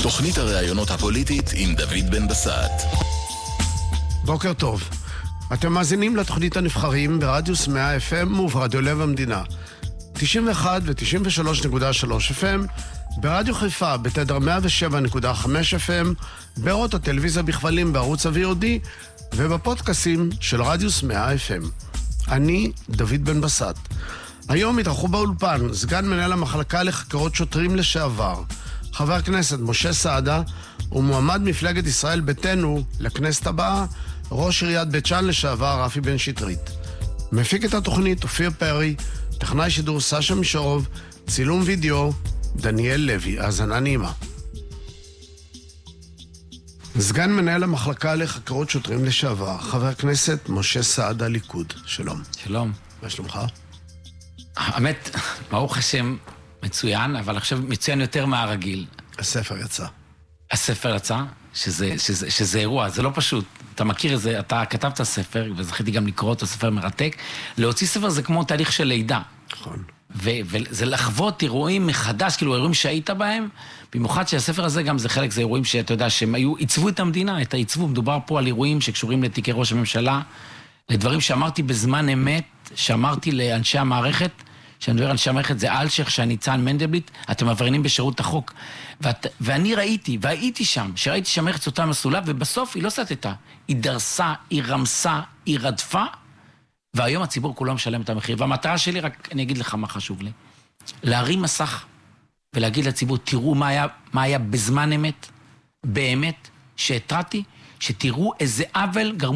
תוכנית הראיונות הפוליטית עם דוד בן בסט. בוקר טוב. אתם מאזינים לתוכנית הנבחרים ברדיוס 100 FM וברדיו לב המדינה. 91 ו-93.3 FM, ברדיו חיפה בתדר 107.5 FM, בערוץ הטלוויזיה בכבלים בערוץ ה-VOD ובפודקאסים של רדיוס 100 FM. אני דוד בן בסט. היום התארחו באולפן סגן מנהל המחלקה לחקירות שוטרים לשעבר, חבר הכנסת משה סעדה, ומועמד מפלגת ישראל ביתנו לכנסת הבאה, ראש עיריית בית שאן לשעבר רפי בן שטרית. מפיק את התוכנית אופיר פרי, טכנאי שידור סשה מישורוב, צילום וידאו דניאל לוי. האזנה נעימה. סגן מנהל המחלקה לחקירות שוטרים לשעבר, חבר הכנסת משה סעדה ליכוד. שלום. שלום. מה שלומך? האמת, ברוך השם מצוין, אבל עכשיו מצוין יותר מהרגיל. הספר יצא. הספר יצא, שזה אירוע, זה לא פשוט. אתה מכיר את זה, אתה כתבת ספר, וזכיתי גם לקרוא אותו, ספר מרתק. להוציא ספר זה כמו תהליך של לידה. נכון. וזה לחוות אירועים מחדש, כאילו אירועים שהיית בהם, במיוחד שהספר הזה גם זה חלק, זה אירועים שאתה יודע, שהם עיצבו את המדינה, את העיצבו, מדובר פה על אירועים שקשורים לתיקי ראש הממשלה, לדברים שאמרתי בזמן אמת, שאמרתי לאנשי המערכת, שאני מדבר על אנשי המערכת, זה אלשך, שהניצן מנדלבליט, אתם עבריינים בשירות החוק. ואני ראיתי, והייתי שם, שראיתי שהמערכת אותה מסולה, ובסוף היא לא סתתה. היא דרסה, היא רמסה, היא רדפה, והיום הציבור כולו משלם את המחיר. והמטרה שלי, רק אני אגיד לך מה חשוב לי, להרים מסך, ולהגיד לציבור, תראו מה היה בזמן אמת, באמת, שהתרעתי, שתראו איזה עוול גרמו